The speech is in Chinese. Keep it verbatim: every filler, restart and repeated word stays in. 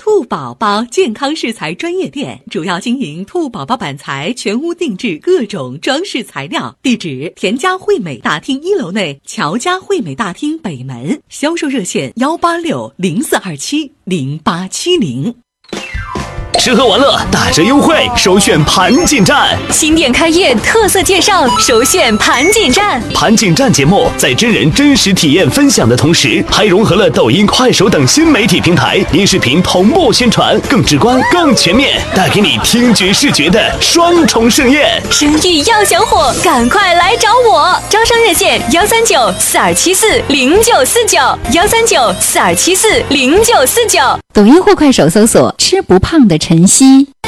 兔宝宝健康饰材专业店，主要经营兔宝宝板材，全屋定制各种装饰材料。地址：田家惠美大厅一楼内乔家惠美大厅北门。销售热线：幺八六零四二七零八七零。 吃喝玩乐打折优惠，首选盘锦站。 新店开业特色介绍，首选盘锦站。 盘锦站节目在真人真实体验分享的同时，还融合了抖音、快手等新媒体平台，音视频同步宣传，更直观、更全面，带给你听觉视觉的双重盛宴。 生意要想火，赶快来找我！招商热线：幺三九四二七四零九四九，幺三九四二七四零九四九。 抖音或快手搜索“吃不胖的晨曦”。